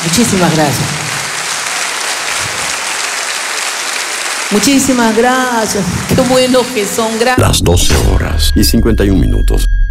Muchísimas gracias. Muchísimas gracias. Qué buenos que son. Gracias. Las 12 horas y 51 minutos.